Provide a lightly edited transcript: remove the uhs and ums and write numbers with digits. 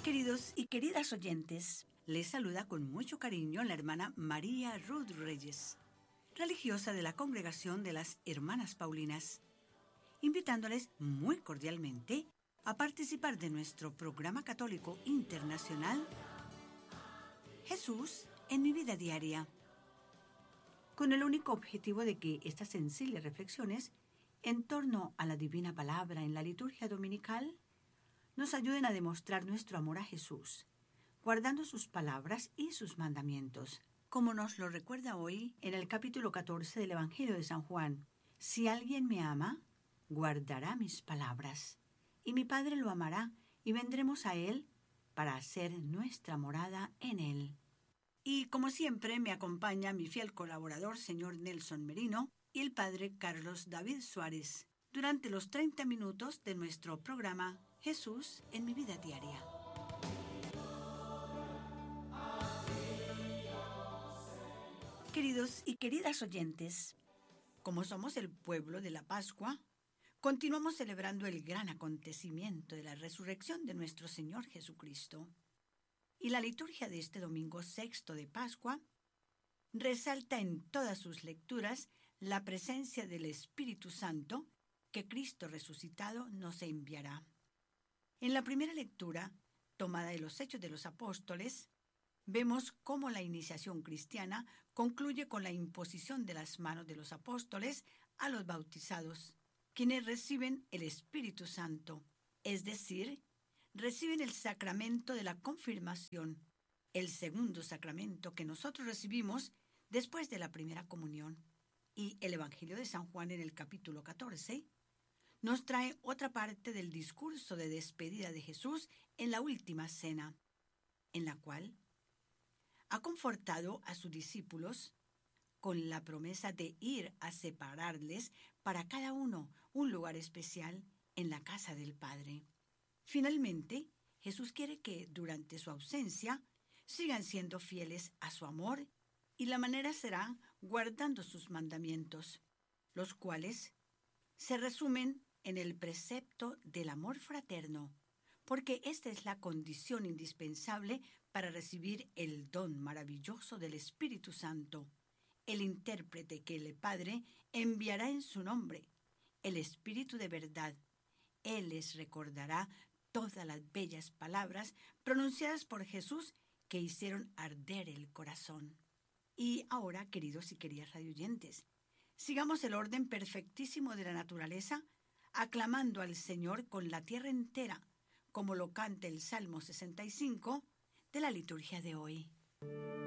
Queridos y queridas oyentes, les saluda con mucho cariño la hermana María Ruth Reyes, religiosa de la Congregación de las Hermanas Paulinas, invitándoles muy cordialmente a participar de nuestro programa católico internacional Jesús en mi vida diaria, con el único objetivo de que estas sencillas reflexiones en torno a la divina palabra en la liturgia dominical nos ayuden a demostrar nuestro amor a Jesús, guardando sus palabras y sus mandamientos, como nos lo recuerda hoy en el capítulo 14 del Evangelio de San Juan. Si alguien me ama, guardará mis palabras, y mi Padre lo amará, y vendremos a él para hacer nuestra morada en él. Y como siempre me acompaña mi fiel colaborador, señor Nelson Merino, y el Padre Carlos David Suárez, durante los 30 minutos de nuestro programa Jesús en mi vida diaria. Queridos y queridas oyentes, como somos el pueblo de la Pascua, continuamos celebrando el gran acontecimiento de la resurrección de nuestro Señor Jesucristo. Y la liturgia de este domingo sexto de Pascua resalta en todas sus lecturas la presencia del Espíritu Santo que Cristo resucitado nos enviará. En la primera lectura, tomada de los Hechos de los Apóstoles, vemos cómo la iniciación cristiana concluye con la imposición de las manos de los apóstoles a los bautizados, quienes reciben el Espíritu Santo, es decir, reciben el sacramento de la confirmación, el segundo sacramento que nosotros recibimos después de la primera comunión. Y el Evangelio de San Juan en el capítulo 14 nos trae otra parte del discurso de despedida de Jesús en la última cena, en la cual ha confortado a sus discípulos con la promesa de ir a separarles para cada uno un lugar especial en la casa del Padre. Finalmente, Jesús quiere que durante su ausencia sigan siendo fieles a su amor, y la manera será guardando sus mandamientos, los cuales se resumen en el precepto del amor fraterno, porque esta es la condición indispensable para recibir el don maravilloso del Espíritu Santo, el intérprete que el Padre enviará en su nombre, el Espíritu de verdad. Él les recordará todas las bellas palabras pronunciadas por Jesús que hicieron arder el corazón. Y ahora, queridos y queridas radioyentes, sigamos el orden perfectísimo de la naturaleza, aclamando al Señor con la tierra entera, como lo canta el Salmo 65 de la liturgia de hoy.